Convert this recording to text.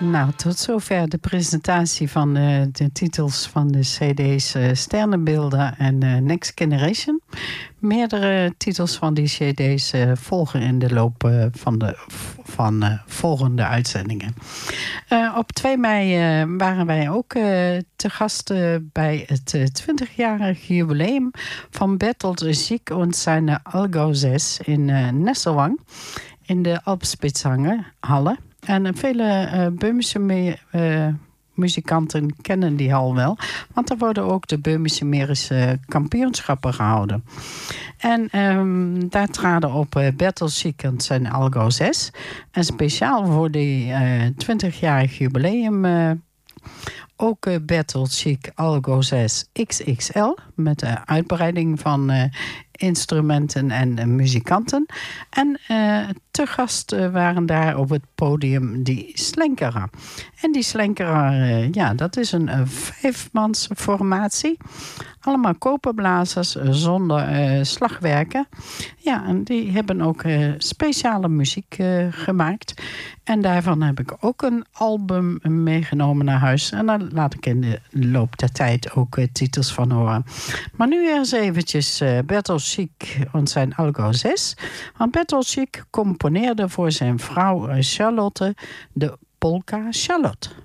Nou, tot zover de presentatie van de titels van de cd's Sterrenbeelden en Next Generation. Meerdere titels van die cd's volgen in de loop van volgende uitzendingen. Op 2 mei waren wij ook te gast bij het 20-jarig jubileum van Bertolt Ziek en zijn Algo 6 in Nesselwang in de Alpspitzhalle. En vele Beumische muzikanten kennen die hal wel. Want er worden ook de Beumische Merische kampioenschappen gehouden. En daar traden op Bertolt Ziek en zijn Algo 6. En speciaal voor die 20-jarig jubileum ook Bertolt Ziek Algo 6 XXL. Met de uitbreiding van instrumenten en muzikanten. En te gast waren daar op het podium die Slenkeraar. En die Slenkeraar, dat is een 5-mans formatie. Allemaal koperblazers zonder slagwerken. Ja, en die hebben ook speciale muziek gemaakt. En daarvan heb ik ook een album meegenomen naar huis. En daar laat ik in de loop der tijd ook titels van horen. Maar nu eens eventjes Bertolt Ziek en zijn Algo 6. Want Bertolt Ziek componeerde voor zijn vrouw Charlotte de polka Charlotte.